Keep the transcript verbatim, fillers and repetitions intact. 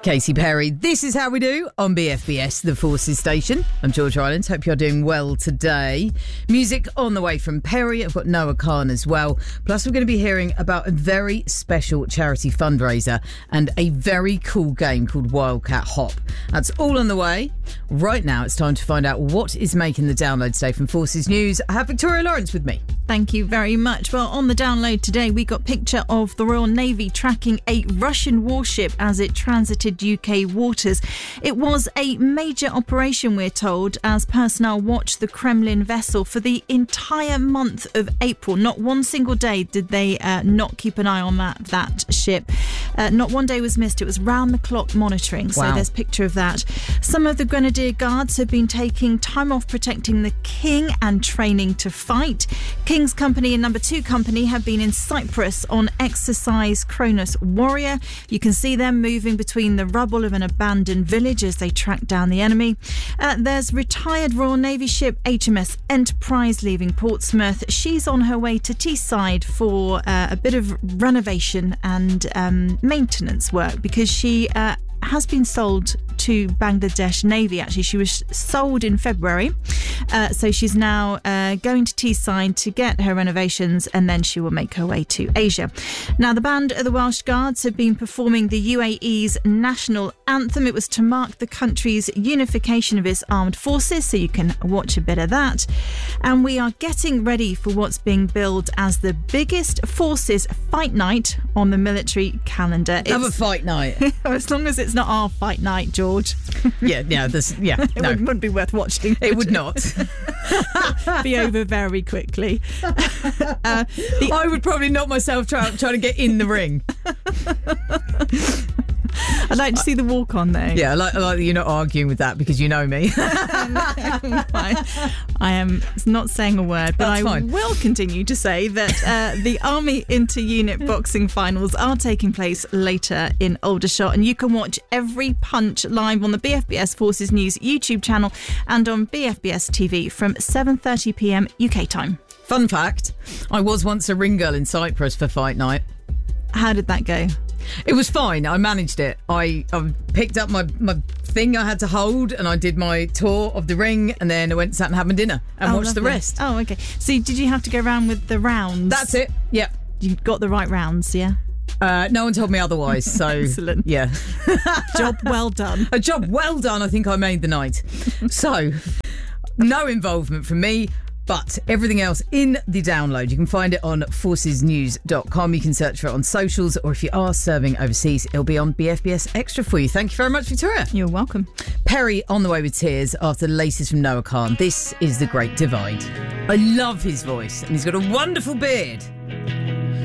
Katy Perry, this is how we do on B F B S, the Forces Station. I'm George Rylands. Hope you're doing well today. Music on the way from Perry. I've got Noah Khan as well. Plus, we're going to be hearing about a very special charity fundraiser and a very cool game called Wildcat Hop. That's all on the way. Right now, it's time to find out what is making the download today from Forces News. I have Victoria Lawrence with me. Thank you very much. Well, on the download today, we got picture of the Royal Navy tracking a Russian warship as it transited U K waters. It was a major operation, we're told, as personnel watched the Kremlin vessel for the entire month of April. Not one single day did they uh, not keep an eye on that, that ship. Uh, not one day was missed. It was round-the-clock monitoring. So wow. There's a picture of that. Some of the Grenadier Guards have been taking time off protecting the King and training to fight. King's Company and Number Two Company have been in Cyprus on exercise Cronus Warrior. You can see them moving between the rubble of an abandoned village as they track down the enemy. Uh, there's retired Royal Navy ship H M S Enterprise leaving Portsmouth. She's on her way to Teesside for uh, a bit of renovation and um, maintenance work because she uh, has been sold to Bangladesh Navy. Actually, she was sold in February, uh, so she's now uh, going to Teesside to get her renovations, and then she will make her way to Asia. Now, the band of the Welsh Guards have been performing the U A E's national anthem. It was to mark the country's unification of its armed forces, so you can watch a bit of that. And we are getting ready for what's being billed as the biggest forces fight night on the military calendar. Have a fight night. As long as it's not our fight night, George. Yeah, yeah, this, yeah. It no. wouldn't, wouldn't be worth watching. It would not. Be over very quickly. uh, the, I would probably knock myself trying try to get in the ring. I'd like to see the walk on there. Yeah, I like, I like that you're not arguing with that because you know me. I am not saying a word, but That's I fine. will continue to say that uh, the Army Inter-Unit Boxing Finals are taking place later in Aldershot, and you can watch every punch live on the B F B S Forces News YouTube channel and on B F B S T V from seven thirty p m U K time. Fun fact, I was once a ring girl in Cyprus for fight night. How did that go? It was fine. I managed it. I, I picked up my, my thing I had to hold and I did my tour of the ring, and then I went and sat and had my dinner and Oh, watched the lovely. rest. Oh, okay. So did you have to go around with the rounds? That's it. Yeah. You got the right rounds, yeah? Uh, no one told me otherwise, so Excellent. Yeah. Job well done. A job well done. I think I made the night. So, no involvement from me. But everything else in the download, you can find it on forces news dot com. You can search for it on socials, or if you are serving overseas, it'll be on B F B S Extra for you. Thank you very much, Victoria. You're welcome. Perry on the way with tears after the latest from Noah Khan. This is The Great Divide. I love his voice, and he's got a wonderful beard.